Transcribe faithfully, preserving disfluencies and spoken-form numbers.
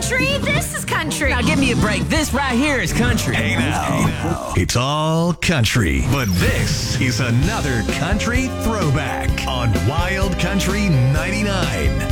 country. This is country. Now give me a break. This right here is country. Hey now. Hey now. It's all country. But this is another country throwback on Wild Country ninety-nine.